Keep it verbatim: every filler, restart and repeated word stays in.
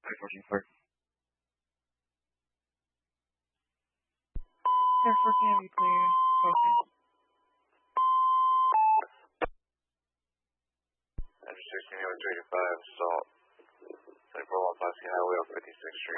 five fourteen four. Air fourteen, are you clear? Okay. Engine sixteen, one thirty-five, salt. Central one Pulaski Highway on fifty-sixth Street.